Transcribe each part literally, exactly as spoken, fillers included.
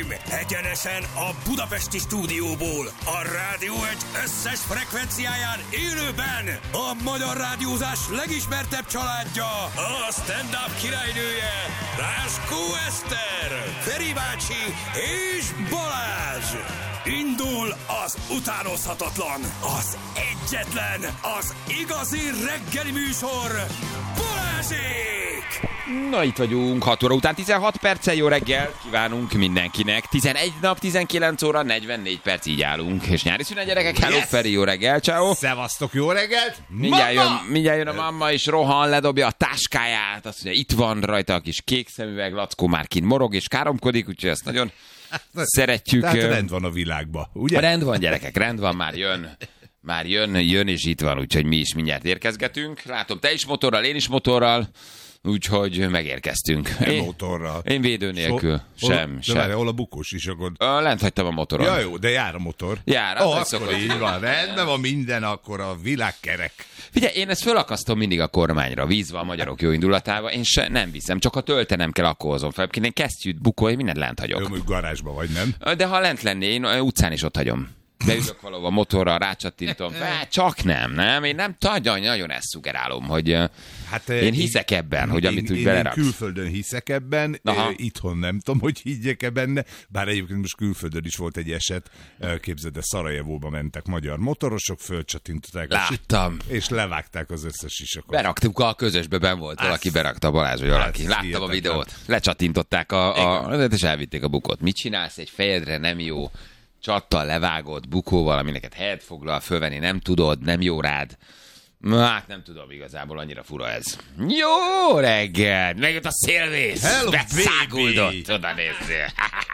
uraim! Egyenesen a budapesti stúdióból, a Rádió egy összes frekvenciáján élőben a magyar rádiózás legismertebb családja, a stand-up királynője, Ráskó Eszter, Feri bácsi és Balázs! Indul az utánozhatatlan, az egyetlen, az igazi reggeli műsor, Balázsék! Na, itt vagyunk, hat óra után tizenhat perccel, jó reggel kívánunk mindenkinek. tizenegy nap, tizenkilenc óra, negyvennégy perc, így állunk. És nyári szünet, gyerekek, hello, yes. Feri, jó reggel, ciao. Szevasztok, jó reggelt! Mindjárt jön, mindjárt jön a mamma, és rohan, ledobja a táskáját, azt mondja, itt van rajta a kis kék szemüveg, Lackó már kint morog és káromkodik, úgyhogy ezt nagyon szeretjük. Tehát rend van a világban, ugye? Rend van, gyerekek, rend van, már jön. Már jön, jön és itt van, úgyhogy mi is mindjárt érkezgetünk. Látom, te is motorral, én is motorral. Úgyhogy megérkeztünk. Én motorral. Én védő nélkül. So, sem, hol, sem. De várj, hol a bukós is, akkor... A, lent hagytam a motoron. Ja, jó, de jár a motor. Jár. Ó, oh, akkor így van, rendben van minden, akkor a világ kerek. Figyelj, én ezt fölakasztom mindig a kormányra, vízva a magyarok jó indulatával, én se, nem viszem, csak ha töltenem kell, akkor hozom fel. Én kesztyűt, bukói, mindent lent hagyok. Jó, mondjuk garázsba vagy, nem? De ha lent lenné, én utcán is ott hagyom. Beülök valahol a motorral, rácsattintom. Fá, csak nem, nem. Én nem nagyon, nagyon ezt szugerálom, hogy hát, én hiszek ebben, hogy amit úgy beleraksz. Én külföldön hiszek ebben, Aha. itthon nem tudom, hogy higgyek-e benne, bár egyébként most külföldön is volt egy eset, képzeld, Szarajevóba mentek magyar motorosok, fölcsatintották. Láttam. És levágták az összes sisakot. Beraktuk a közösbe, ben volt, Azt. valaki berakta, Balázs, vagy valaki. Láttam hihetetlen. A videót. Lecsatintották a, a, és elvitték a bukót. Mit csinálsz? Egy fejedre nem jó. Csattal levágott bukóval, amineket helyet foglal, fölvenni nem tudod, nem jó rád. Hát nem tudom igazából, annyira fura ez. Jó reggel! Megjött a szélvész! Beszáguldott! Oda nézzél!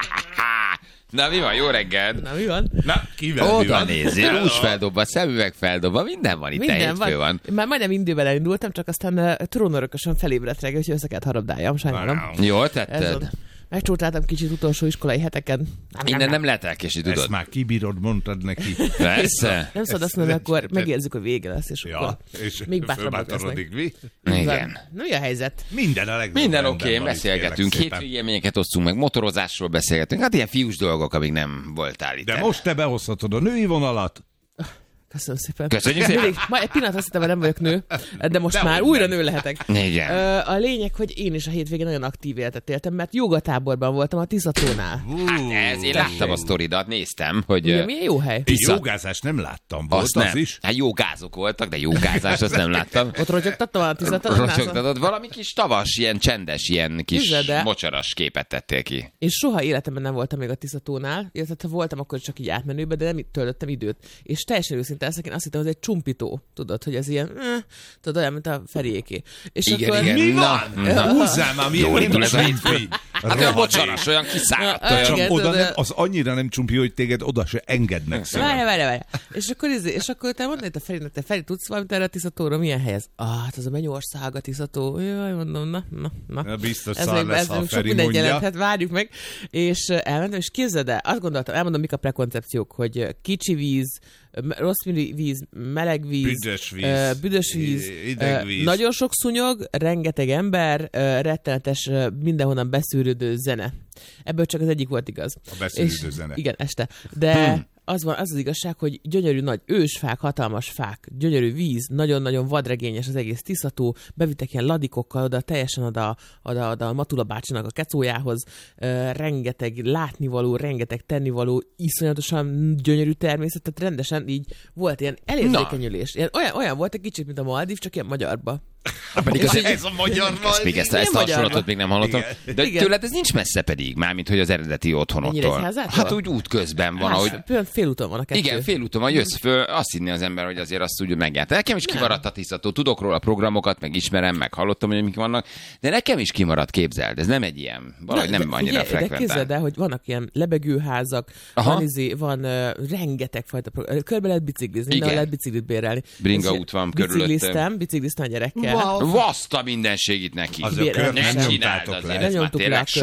Na mi van? Jó reggel! Na mi van? Na, kivel Oda mi van? nézzél! Rús feldobva, szemüveg feldobva, minden van itt, minden hétfő van. van. Már majdnem indőben elindultam, csak aztán uh, trónörökösen felébredt reggel, úgyhogy össze kellett harabdáljam, sajnálom. Jól tetted? Megcsótáltam kicsit utolsó iskolai heteken. Nem, Innen nem, nem lehet elkésni, tudod. Ezt már kibírod, mondtad neki. Persze. Nem szabad azt mondani, akkor megérzzük, hogy vége lesz, és ja, akkor és még bátrabbak lesznek. Mi? Igen. Na, mi a helyzet? Minden a legjobb. Minden oké, okay, beszélgetünk. Hétvégi élményeket osztunk meg, motorozásról beszélgetünk. Hát ilyen fiús dolgok, amíg nem voltál itt. De most te behozhatod a női vonalat. Köszönöm szépen. Köszönjük szépen. Mindig, ma egy pillanat azt hittem, hogy nem vagyok nő, de most de már újra nő lehetek. Igen. A lényeg, hogy én is a hétvégén nagyon aktív életet éltem, mert jogatáborban voltam a Tiszatónál. Hát ez, én láttam a sztoridat, néztem, hogy... Ugye, milyen jó hely. Tisza... Jogázást nem láttam, volt azt az nem. Is? Hát jogázok voltak, de jogázást azt nem láttam. Ott rotyogtattam a Tiszatónál? Rotyogtatod, valami kis tavas, ilyen csendes, ilyen kis Tizede. mocsaras képet tettél ki. Én soha életemben nem voltam még a Tiszatónál, illetve ha voltam, akkor csak így átmenőben, de nem töltöttem időt. És teljesen őszintén én azt hittem, hogy ez egy csumpító, tudod, hogy ez ilyen, eh, tudod, olyan, mint a Feriéké. És igen, akkor... igen. Mi Na, van? Na, húzzál már, milyen jól indul ez a hétfői. Hát olyan mocsaras, olyan kiszáradt. Na, olyan... igen, oda de... nem, az annyira nem csumpi, hogy téged oda se engednek szóval. Várj, várj, várj. És akkor, és akkor te mondod a Ferinek, te Feri, tudsz valamit erre a Tiszatóra? Milyen hely ez? Ah, hát az a Mennyország a Tiszató. Jaj, mondom, na, na, na. na biztos ez szar még, lesz, ez ha a sok Feri mondja. jelenthet, várjuk meg. És elmentem, és képzeld el, azt gondoltam, elmondom, mik a prekoncepciók, hogy kicsi víz, rossz víz, meleg víz, büdös víz, uh, büdös víz, uh, víz, nagyon sok szúnyog, rengeteg ember, uh, rettenetes, uh, mindenhonnan beszűrődő zene. Ebből csak az egyik volt igaz. A beszűrődő és, zene. Igen, este. De hmm. az van, az az igazság, hogy gyönyörű nagy ősfák, hatalmas fák, gyönyörű víz, nagyon-nagyon vadregényes az egész Tiszató, bevittek ilyen ladikokkal oda, teljesen oda, oda, oda a Matula bácsinak a kecójához, uh, rengeteg látnivaló, rengeteg tennivaló, iszonyatosan gyönyörű természet, tehát rendesen így volt ilyen elérzékenyülés. Ilyen, olyan, olyan volt egy kicsit, mint a Maldív, csak ilyen magyarba. Hát pedig az, ez a magyar ezt még ezt, ezt a hasonlatot még nem hallottam. Igen. De Igen. tőled ez nincs messze pedig, mármint hogy az eredeti otthonottól. Hát úgy út közben van, ahogy... Például félúton van a kettő. Igen, félúton van, jössz föl, azt hinni az ember, hogy azért azt úgy megjárt. Nekem is kimaradt a Tiszató, tudok róla programokat, meg ismerem, meg hallottam, hogy mik vannak, de nekem is kimaradt, képzeld, ez nem egy ilyen, valahogy nem annyira frekventál. De képzeld el, hogy vannak ilyen lebegőházak, van, izé, van uh, rengeteg fajta program, körbe lehet biciklizni, minden lehet biciklit bérelni. Bringa út van körülöttem. Bicikliztem, bicikliztem a gyerekkel. Wow. Vaszta mindenségit neki. Az a kört nem csináld nyomtátok azért, le. ez Nem már nyomtuk le tényleg a sok. kört.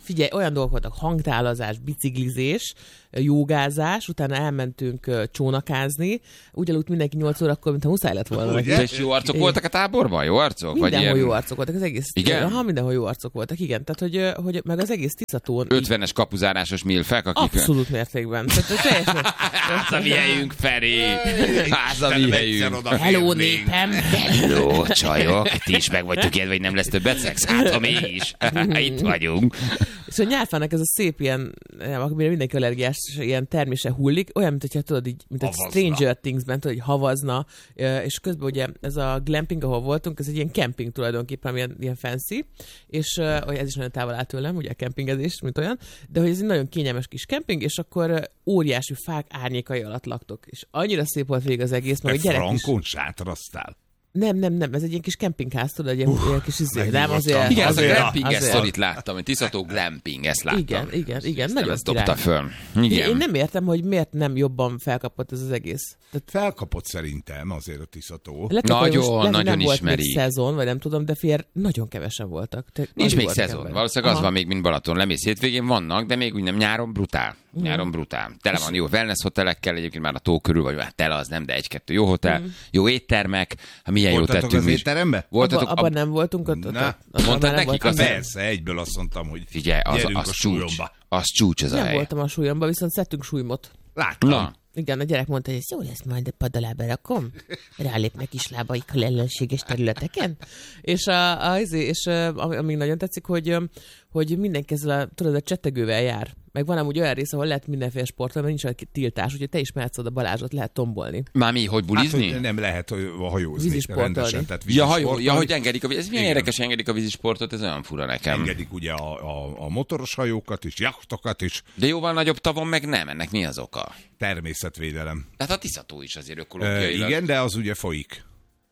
Figyelj, olyan dolgok voltak, hangtálazás, biciklizés, jogázás, utána elmentünk uh, csónakázni, úgy aludt mindenki nyolc órakor, mintha muszáj lett volna. És jó arcok é. voltak a táborban? Jó arcok? Mindenhol vagy ilyen... jó arcok voltak, az egész... Igen? Ha mindenhol jó arcok voltak, igen. Tehát, hogy, hogy meg az egész Tiszatón... ötvenes kapuzárásos milfek, akik... Abszolút mértékben. Tehát, teljesen... Ház a mi helyünk, Feri! Ház a mi helyünk! Hello, népem! Hello, csajok! Ti is meg vagytok ilyen, vagy nem lesz többet szex? Hát, ha mi is! Itt vagyunk. És a nyárfának ez a szép ilyen, amire mindenki allergiás, ilyen termése hullik, olyan, mint hogyha tudod, így, mint a Stranger Things-ben, tudod, hogy havazna, és közben ugye ez a glamping, ahol voltunk, ez egy ilyen camping tulajdonképpen, ilyen, ilyen fancy, és hogy ez is nagyon távol áll tőlem, ugye a campingezés, mint olyan, de hogy ez egy nagyon kényelmes kis camping, és akkor óriási fák árnyékai alatt laktok. És annyira szép volt végig az egész, meg a gyerek is... frankon sátraztál. Nem, nem, nem, ez egy ilyen kis kempingház, tudod, egy ilyen, uh, ilyen kis izé, nem azért. Igen, azért, az a glamping, azért. ezt szorít láttam, egy Tiszató glamping, ezt láttam. Igen, igen, igen, nagyon ezt dobta föl. Igen. Én nem értem, hogy miért nem jobban felkapott ez az egész. Tehát felkapott szerintem azért a Tiszató. Lehet, nagyon, most, nagyon nem ismeri. Volt még szezon, vagy nem tudom, de fél nagyon kevesen voltak. Te, Nincs még szezon. Ember. Valószínűleg Aha. az van még, mint Balaton. Lemész hétvégén vannak, de még úgy nem nyáron brutál. Mm. Nyáron brutál. Tele van jó wellness hotelekkel, egyébként már a tó körül, vagy hát tele az nem, de egy-kettő jó hotel, mm. jó éttermek. Hát milyen jó tettünk mi. Voltatok Abban abba nem voltunk ott. Na, mondtad nekik azt? Persze, egyből azt mondtam, hogy figyelj, az, az, az csúcs. Az csúcs ez a hely. Nem voltam a súlyomba, viszont szedtünk súlymot. Láttam. Na. Igen, a gyerek mondta, hogy ez jó lesz, majd a padalába rakom. Rálépnek is lábaikkal ellenséges területeken. És, a, a, és ami nagyon tetszik, hogy, hogy mindenki ezzel a, tudod, a csettegővel jár. Meg van amúgy olyan rész, ahol lehet mindenféle sportolni, mert nincs olyan tiltás, úgyhogy te is mehetsz oda Balázsot, lehet tombolni. Már mi, hogy bulizni? Hát, hogy nem lehet a hajózni. Vízisportolni. Ja, hajó, ja, hogy engedik a víz. Ez milyen Igen. érdekes, engedik a vízisportot, ez olyan fura nekem. Engedik ugye a, a, a motoros hajókat is, jachtokat is. De jóval nagyobb tavon meg nem, ennek mi az oka? Természetvédelem. Tehát a Tiszató is azért ökológiailag. E, igen, de az ugye folyik.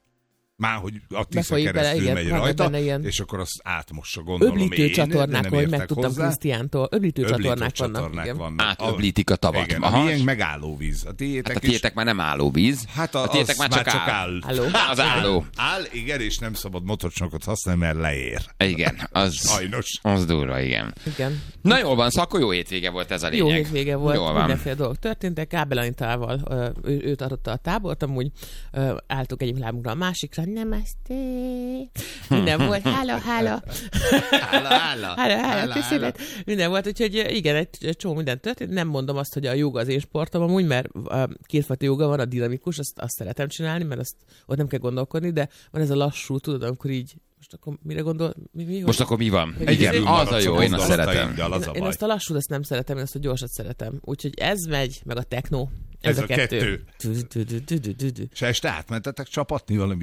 Már, hogy a Tisza Befolyik keresztül bele, megy igen, rajta, és akkor azt átmossa, gondolom öblítő én, csatornák, hogy megtudtam hozzá. Krisztiántól. Öblítő, Öblítő csatornák, csatornák vannak. vannak. Átöblítik a tavat. Igen, Aha. a miénk meg állóvíz. A tiétek, hát a tiétek is... már nem állóvíz. Hát a, a tiétek már csak, már csak áll. áll. Az álló. Áll, igen, és nem szabad motorcsónakot használni, mert leér. Igen, az, Sajnos. Az durva, igen. igen. Na jól van, szóval akkor jó hétvége volt ez a lényeg. Jó hétvége volt, jól van. Mindenféle dolgok történtek. Kábel Anitával, ő, ő tartotta a tábort, amúgy álltuk egyik lábunkra a másikra, namaste. Minden volt, hála, hála. Hála, hála. Hála, hála, köszönet. Minden volt, úgyhogy igen, egy csomó minden történt. Nem mondom azt, hogy a joga az én sportom amúgy, mert kétfajta joga van, a dinamikus, azt, azt szeretem csinálni, mert azt ott nem kell gondolkodni, de van ez a lassú, tudod, amikor így most akkor mire gondol? Mi, mi, most akkor mi van? Hogy igen, az a jó, én azt szeretem. Én, én azt a lassút azt nem szeretem, én azt a gyorsat szeretem. Úgyhogy ez megy, meg a techno. Ez, ez a, a kettő. kettő. És este átmentetek csapatni valami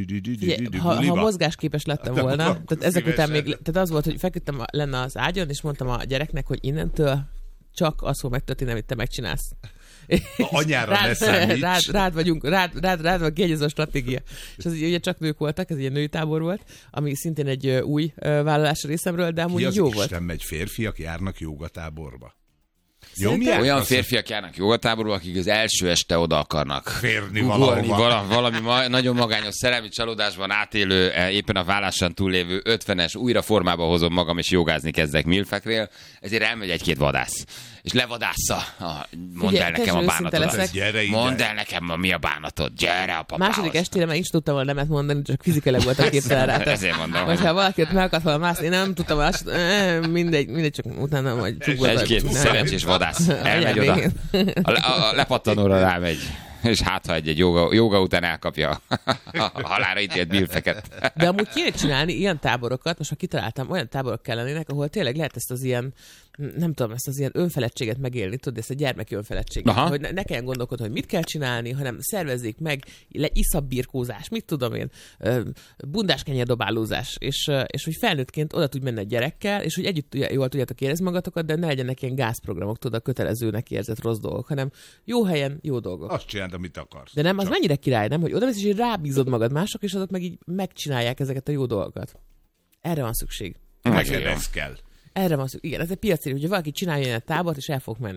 Ha, ha mozgásképes lettem volna, tehát ezek után még, tehát az volt, hogy feküdtem lenne az ágyon, és mondtam a gyereknek, hogy innentől csak az fog megtörténni, amit te megcsinálsz. Anyára rád, ne számíts. Rád, rád vagyunk, rád, rád, rád van kiegyező a stratégia. És az ugye csak nők voltak, ez egy női tábor volt, ami szintén egy új vállalás részemről, de amúgy ki az jó Isten volt. Isten megy, férfiak járnak jogatáborba? Nyomják? Olyan férfiak járnak jogatáborba, akik az első este oda akarnak férni ugolni, valahova. Valami ma, nagyon magányos szerelmi csalódásban átélő, éppen a vállásán túllévő ötvenes, újra formába hozom magam, és jogázni kezdek milfeknél, ezért elmegy egy-két vadász. És levadásza. Ah, mondd el nekem a bánatodat. Mondd el nekem, mi a bánatod. Gyere a papához. Második estére meg is tudtam volna nemet mondani, csak fizikailag voltam képtelen rá. Ezért mondom. Vagy ha valakit meg akart volna mászni, én nem tudtam más, mindegy, mindegy, csak utána majd csukott. Egy-két szerencsés vadász elmegy oda. A, a, a lepattanóra rámegy. És hát, ha egy-egy joga, joga után elkapja a halálra ítélt milfeket. De amúgy kéne csinálni ilyen táborokat, most ha kitaláltam, olyan táborok kellenének, ahol tényleg lehet ezt az ilyen, nem tudom, ezt az ilyen önfeledtséget megélni, tudod, ezt a gyermeki önfeledtséget. Aha. Hogy ne, ne kelljen gondolkodni, hogy mit kell csinálni, hanem szervezzék meg, le, iszabbirkózás, mit tudom én, bundás kenyerdobálózás, és, és hogy felnőttként oda tudj menni a gyerekkel, és hogy együtt jól tudjátok érezni magatokat, de ne legyenek ilyen gázprogramok, tudod, a kötelezőnek érzett rossz dolgok, hanem jó helyen, jó dolgok. Azt csináld, amit akarsz. De nem, az Csak. mennyire király, nem? Hogy odamész, és így rábízod magad mások, és azok meg így megcsinálják ezeket a jó dolgokat. Erre van szükség. Neked ez kell. Erre van szükség. Igen, ez egy piaci, hogyha valaki csinálja ilyen tábort, és el fog menni.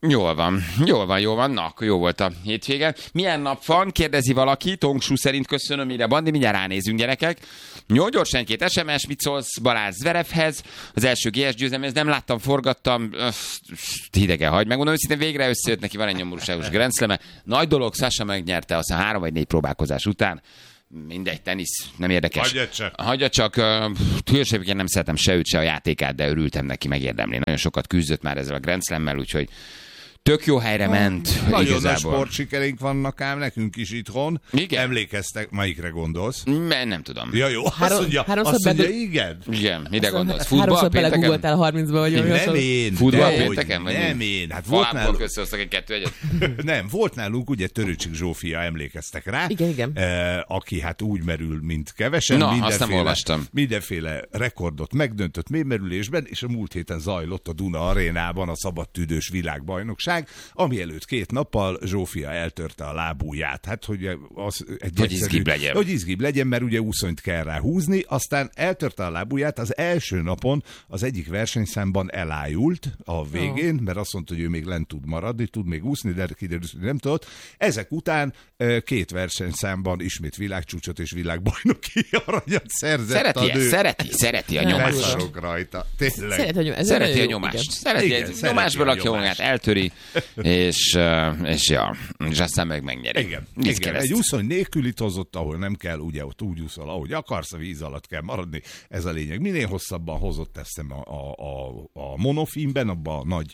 Jól van, jól van, jól van. Na, akkor jó volt a hétvége. Milyen nap van? Kérdezi valaki. Tongsú szerint köszönöm, mire Bandi. Mindjárt ránézünk, gyerekek. Jó, gyorsan két es em es. Mit szólsz Balázs Zverevhez? Az első gé es győzelem, nem láttam, forgattam. Öff, hidegen hagy. Megmondom őszintén, végre összejött neki, van egy nyomorúságos Grand Slam-e. Nagy dolog, Sasha megnyerte, aztán három vagy négy próbálkozás után. Mindegy, tenisz, nem érdekes. Hagyja csak. Hagyja csak, uh, hülyeségként nem szeretem se őt, se a játékát, de örültem neki, megérdemli. Nagyon sokat küzdött már ezzel a Grand Slam-mel, úgyhogy tök jó helyre ment. Nagyon igazából. nagy sportsikereink vannak ám nekünk is itthon. Igen? Emlékeztek, melyikre gondolsz? Nem, nem tudom. Ja, jó, azt Három, mondja, háromszor azt mondja be... igen. Igen, mire gondolsz? Futball Háromszor pénteken? belegugoltál harmincba, vagy Nem olyan. én, Futball de pénteken? hogy Vagy nem mi? én. Hát volt Falából nálunk, összehoztak egy kettő egyet. nem, volt nálunk ugye Törőcsik Zsófia, emlékeztek rá. Igen, igen. Eh, aki hát úgy merül, mint kevesen. Na, azt mindenféle, nem olvastam. Mindenféle rekordot megdöntött mélymerülésben, és a múlt héten zajlott a Duna arénában a szabadtüdős világbajnokság, ami előtt két nappal Zsófia eltörte a lábujját. Hát, hogy az egy Hogy egyszerű, izgibb legyen. Hogy izgibb legyen, mert ugye úszonyt kell rá húzni, aztán eltörte a lábujját, az első napon az egyik versenyszámban elájult a végén, mert azt mondta, hogy ő még lent tud maradni, tud még úszni, de kiderült, hogy nem tudott. Ezek után két versenyszámban ismét világcsúcsot és világbajnoki aranyat szerzett Szereti, a nő. szereti, szereti a nyomást. Beszarok rajta. Tényleg. Szereti a, nyom... Szereti a jó, nyomást. igen. Szereti, Igen, egy szereti nyomásból a lakja magát, nyomást. eltöri, és, és ja, és aztán meg megnyeri. Igen, Víz igen. kereszt. Egy úszony nélkülit hozott, ahol nem kell, ugye ott úgy úszol, ahogy akarsz, a víz alatt kell maradni. Ez a lényeg. Minél hosszabban hozott ezt a, a, a, a monofilmben, abban a nagy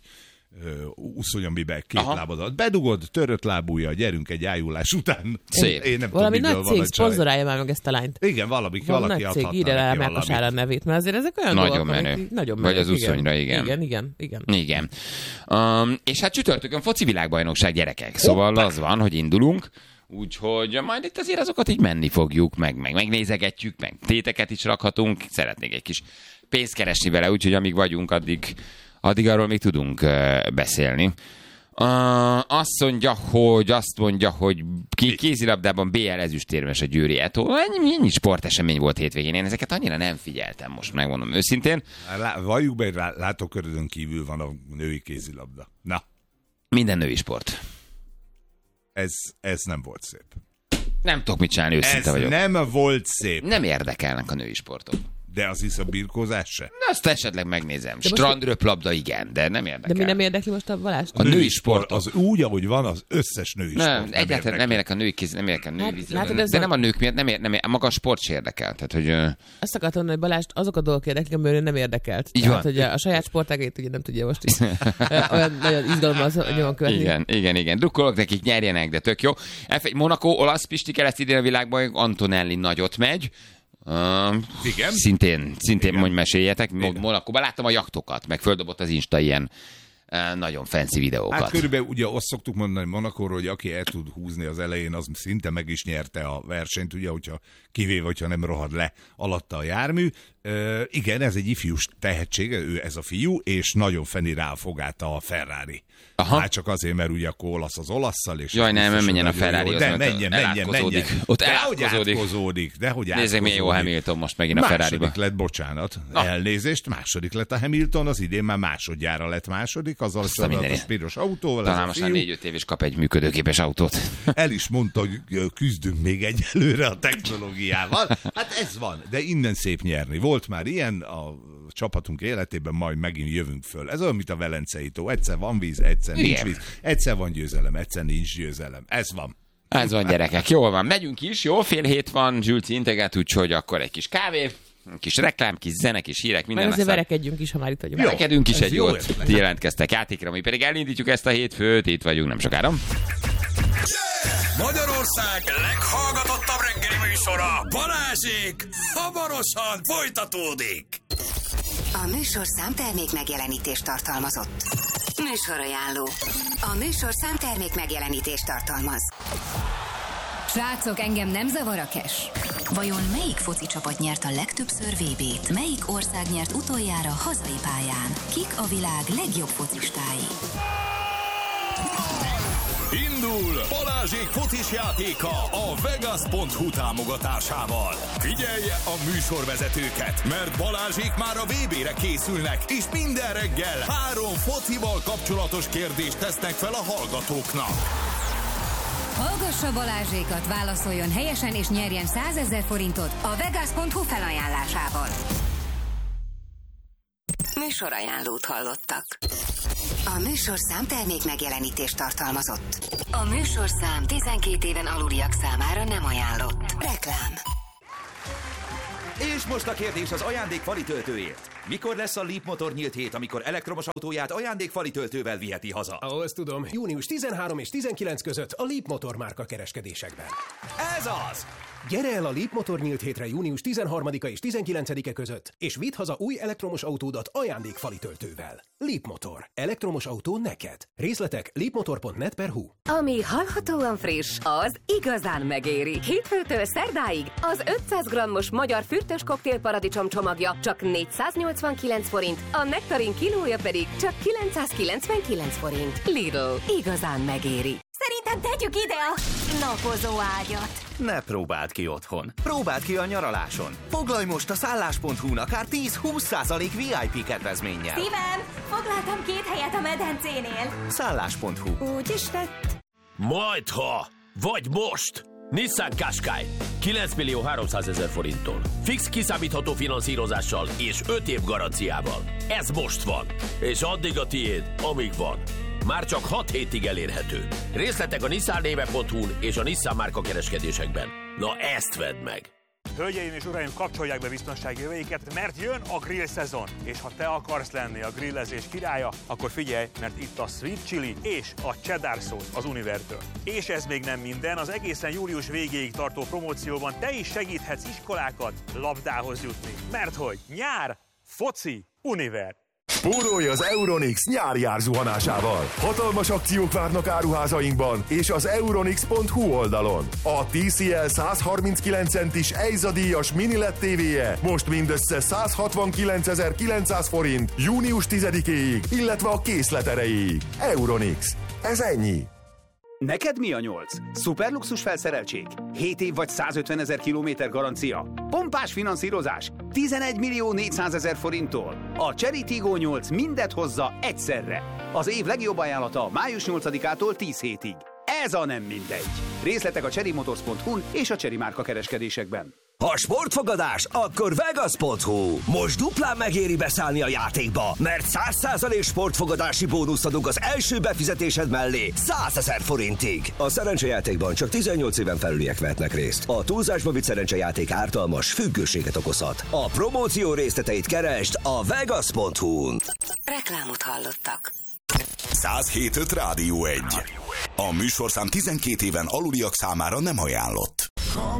úszony, amiben két Aha. lábadat bedugod, törött lábúja, gyerünk egy ájulás után. Szép. Én nem Valami tudom, nagy miből van cég a csaj. szponzorálja már meg ezt a lányt. Igen, valami, Valami valaki nagy cég, adhatna írja rá neki Mákos valamit. Áron nevét, mert azért ezek olyan Nagyon dolgok, menő. amik nagyon Vagy menők. az úszonyra, igen. Igen, igen, igen. Igen. Um, és hát csütörtökön foci világbajnokság, gyerekek. Szóval Hoppá. az van, hogy indulunk, úgyhogy majd itt azért azokat így menni fogjuk, meg, meg megnézegetjük, meg téteket is rakhatunk. Szeretnék egy kis pénzt keresni vele, úgyhogy amíg vagyunk, addig, addig arról még tudunk uh, beszélni. Uh, azt mondja, hogy azt mondja, hogy ki, kézilabdában bé el ezüstérmes a Győri Eto. Ennyi, ennyi sportesemény volt hétvégén. Én ezeket annyira nem figyeltem, most megmondom őszintén. Lá, valljuk be, hogy látókörödön kívül van a női kézilabda. Na, Minden női sport. ez, ez nem volt szép. Nem tudok mit csinálni, őszinte Ez vagyok. nem volt szép. Nem érdekelnek a női sportok. De az is a birkózás se. Na, azt esetleg megnézem. most- Strandröplabda igen, de nem érdekel. De mi nem érdekli most a Balást? A női sportok. Az úgy, ahogy van, az összes női Nem, sport. egyáltalán nem érdekel a női kéz, nem érdekel a női Hát, vízilabda. látod, De, ez de a- nem a nők miatt, nem, ér, nem ér, maga a sport se érdekel. Tehát, hogy ö, Azt akartam mondani, hogy Balást azok a dolgok érdeklik, amiről ő nem érdekelt. Így Tehát, van. hogy a, a saját sportágait ugye nem tudja most is. Olyan nagyon izgalommal az nyomon követni. igen, igen, igen. Drukkolok nekik, nyerjenek, de tök jó. ef egy Monaco, olasz Pisti lesz idén a világban, Antonelli nagyot megy. Uh, Igen. Szintén, szintén Igen. mondj, meséljetek. Igen. Monakóban láttam a jaktokat, meg földobott az Insta ilyen uh, nagyon fancy videókat. Hát körülbelül ugye azt szoktuk mondani Monakóról, hogy aki el tud húzni az elején, az szinte meg is nyerte a versenyt, ugye, hogyha kivéve, hogyha nem rohad le alatta a jármű. Uh, igen, ez egy ifjú tehetség, ő ez a fiú, és nagyon feni rá a fogát a Ferrari. Aha. Hát csak azért, mert ugye akkor olasz az olasszal, és Jaj, az nem, biztos, menjen hogy a nagyon Ferrari, jó. az De meg menjen, menjen, menjen. elátkozódik. Ott Dehogy elátkozódik. átkozódik. Dehogy Nézzük, milyen jó átkozódik. Hamilton most megint a Ferrariba. Második lett, bocsánat. Na. Elnézést, második lett a Hamilton, az idén már másodjára lett második, azzal Azt a a mindenit. piros autóval. ez Talán a most már fiú. négy-öt év és kap egy működőképes autót. El is mondta, hogy küzdünk még egyelőre a technológiával. Hát ez van, de innen szép nyerni. Volt már ilyen a csapatunk életében, majd megint jövünk föl. Ez olyan, mint a Velencei tó. Egyszer van víz, egyszer nincs Igen. víz. Egyszer van győzelem, egyszer nincs győzelem. Ez van. Ez van, gyerekek. Jól van, megyünk is. Jó, fél hét van, Zsülci integet, úgyhogy akkor egy kis kávé, egy kis reklám, kis zene, kis hírek, minden. Meg azért aztán verekedjünk is, ha már itt vagyunk. Jó. verekedünk is Ez egy jó jót. ötlet. Ti jelentkeztek játékra, mi pedig elindítjuk ezt a hétfőt, itt vagyunk nem sokára. Magyarország leghallgatottabb reggeli műsora, Balázsék, hamarosan folytatódik. A műsor számtermék megjelenítést tartalmazott. Műsorajánló. A műsor számtermék megjelenítést tartalmaz. Srácok, engem nem zavar a cash. Vajon melyik foci csapat nyert a legtöbbször vé bét? Melyik ország nyert utoljára hazai pályán? Kik a világ legjobb focistái? Indul Balázsék focis játéka a Vegas pont hu támogatásával. Figyelje a műsorvezetőket, mert Balázsék már a vé bére készülnek, és minden reggel három focival kapcsolatos kérdést tesznek fel a hallgatóknak. Hallgassa Balázsékat, válaszoljon helyesen és nyerjen százezer forintot a Vegas pont hu felajánlásával. Műsorajánlót hallottak. A műsorszám termék megjelenítést tartalmazott. A műsorszám tizenkét éven aluliak számára nem ajánlott. Reklám. És most a kérdés az ajándékfali töltőért. Mikor lesz a Leap Motor nyílt hét, amikor elektromos autóját ajándékfali töltővel viheti haza? Ó, ezt tudom. június tizenharmadika és tizenkilencedike között a Leap Motor márka kereskedésekben. Ez az! Gyere el a Leap Motor nyílt hétre június tizenharmadika és tizenkilencedike között, és vidd haza új elektromos autódat ajándékfali töltővel. Leap Motor. Elektromos autó neked. Részletek leapmotor pont net per hu. Ami hallhatóan friss, az igazán megéri. Hétfőtől szerdáig az ötszáz grammos magyar fürtös koktél paradicsom csomagja csak négyszáznyolcvankilenc forint, a nektarin kilója pedig csak kilencszázkilencvenkilenc forint. Lidl. Igazán megéri. Szerintem tegyük ide a napozó ágyat. Ne próbáld ki otthon. Próbáld ki a nyaraláson. Foglalj most a szállás pont hu-n akár tíz-húsz százalék vé i pé kedvezménnyel. Szívem, foglaltam két helyet a medencénél. szállás pont hu. Úgy is lett. Majdha, vagy most! Nissan Qashqai kilenc millió háromszázezer forinttól. Fix kiszámítható finanszírozással és öt év garanciával. Ez most van, és addig a tiéd, amíg van. Már csak hat hétig elérhető. Részletek a nissan néve pont hu-n és a Nissan márka kereskedésekben. Na ezt vedd meg! Hölgyeim és uraim, kapcsolják be biztonsági öveiket, mert jön a grill szezon. És ha te akarsz lenni a grillezés királya, akkor figyelj, mert itt a sweet chili és a cheddar szósz az Univertől. És ez még nem minden, az egészen július végéig tartó promócióban te is segíthetsz iskolákat labdához jutni. Mert hogy nyár, foci, Univer. Spórolj az Euronix nyári árzuhanásával. Hatalmas akciók várnak áruházainkban és az euronix pont hu oldalon. A té cé el száz harminckilenc centis Eiza díjas mini el é dé tévéje most mindössze száz hatvankilencezer-kilencszáz forint június tizedikéig, illetve a készlet erejéig. Euronix. Ez ennyi. Neked mi a nyolc? Szuperluxus felszereltség? hét év vagy százötvenezer kilométer garancia? Pompás finanszírozás? tizenegy millió négyszázezer forinttól? A Chery Tiggo nyolc mindet hozza egyszerre. Az év legjobb ajánlata május nyolcadikától tíz hétig. Ez a nem mindegy. Részletek a chery motors pont hu-n és a Chery márka kereskedésekben. Ha sportfogadás, akkor Vegas pont hu. Most duplán megéri beszállni a játékba, mert száz százalék sportfogadási bónusz adunk az első befizetésed mellé százezer forintig. A szerencsejátékban csak tizennyolc éven felüliek vehetnek részt. A túlzásba vitt szerencsejáték ártalmas, függőséget okozhat. A promóció részleteit keresd a Vegas pont hu-n. Reklámot hallottak. száz hét öt Rádió egy. A műsorszám tizenkét éven aluliak számára nem ajánlott.